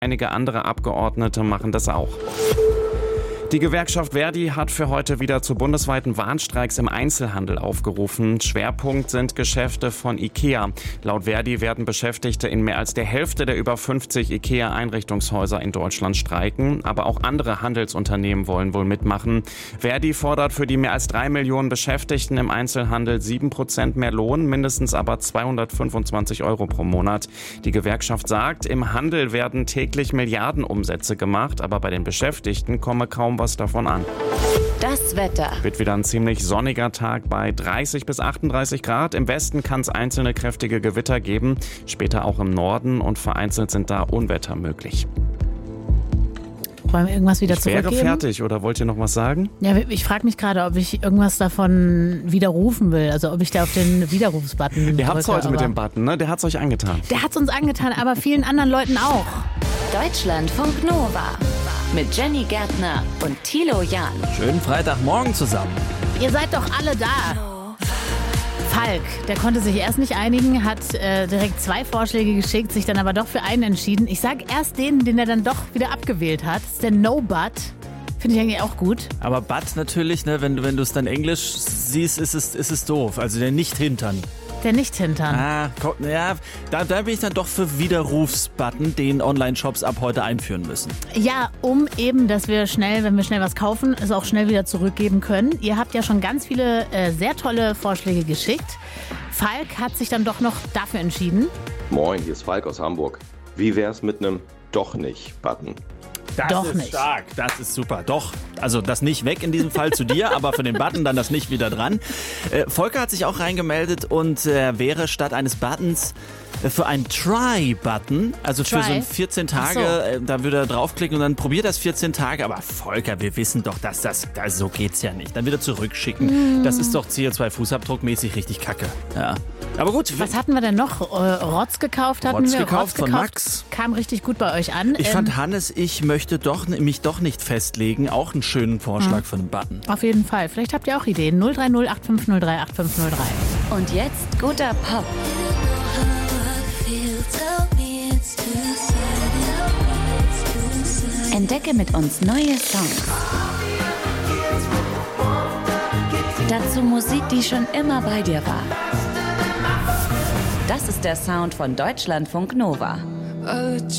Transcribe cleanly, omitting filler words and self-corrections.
Einige andere Abgeordnete machen das auch. Die Gewerkschaft Verdi hat für heute wieder zu bundesweiten Warnstreiks im Einzelhandel aufgerufen. Schwerpunkt sind Geschäfte von IKEA. Laut Verdi werden Beschäftigte in mehr als der Hälfte der über 50 IKEA-Einrichtungshäuser in Deutschland streiken. Aber auch andere Handelsunternehmen wollen wohl mitmachen. Verdi fordert für die mehr als 3 Millionen Beschäftigten im Einzelhandel 7% mehr Lohn, mindestens aber 225 € pro Monat. Die Gewerkschaft sagt, im Handel werden täglich Milliardenumsätze gemacht, aber bei den Beschäftigten komme kaum was davon an. Das Wetter. Wird wieder ein ziemlich sonniger Tag bei 30 bis 38 Grad. Im Westen kann es einzelne kräftige Gewitter geben, später auch im Norden und vereinzelt sind da Unwetter möglich. Wollen wir irgendwas wieder zurückgeben? Ich wäre fertig, oder wollt ihr noch was sagen? Ja, ich frage mich gerade, ob ich irgendwas davon widerrufen will. Also ob ich da auf den Widerrufsbutton drücke. Ihr habt's heute mit dem Button, ne? Der hat's euch angetan. Der hat's uns angetan, aber vielen anderen Leuten auch. Deutschlandfunk Nova mit Jenny Gärtner und Thilo Jahn. Schönen Freitagmorgen zusammen. Ihr seid doch alle da. Falk, der konnte sich erst nicht einigen, hat direkt 2 Vorschläge geschickt, sich dann aber doch für einen entschieden. Ich sag erst den er dann doch wieder abgewählt hat. Das ist der No-But. Finde ich eigentlich auch gut. Aber Butt natürlich, ne, wenn du es dann Englisch siehst, ist es doof. Also der Nicht-Hintern. Der Nicht-Hintern. Da bin ich dann doch für Widerrufsbutton, den Online-Shops ab heute einführen müssen. Ja, um eben, dass wir schnell, wenn wir schnell was kaufen, es auch schnell wieder zurückgeben können. Ihr habt ja schon ganz viele sehr tolle Vorschläge geschickt. Falk hat sich dann doch noch dafür entschieden. Moin, hier ist Falk aus Hamburg. Wie wär's mit einem Doch-nicht-Button? Das Doch ist nicht. stark, das ist super. Doch, also das nicht weg in diesem Fall zu dir, aber für den Button dann das nicht wieder dran. Volker hat sich auch reingemeldet und wäre statt eines Buttons für einen Try-Button, also für so ein 14 Tage, da würde er draufklicken und dann probiert das 14 Tage. Aber Volker, wir wissen doch, dass so geht's ja nicht. Dann wieder zurückschicken. Das ist doch CO2-Fußabdruckmäßig richtig kacke. Ja. Aber gut. Was hatten wir denn noch? Rotz gekauft hatten Rotz wir. Gekauft von Max. Kam richtig gut bei euch an. Ich fand Hannes, ich möchte mich doch nicht festlegen. Auch einen schönen Vorschlag für einen Button. Auf jeden Fall. Vielleicht habt ihr auch Ideen. 030 8503 8503. Und jetzt guter Pop. Entdecke mit uns neue Songs. Dazu Musik, die schon immer bei dir war. Das ist der Sound von Deutschlandfunk Nova.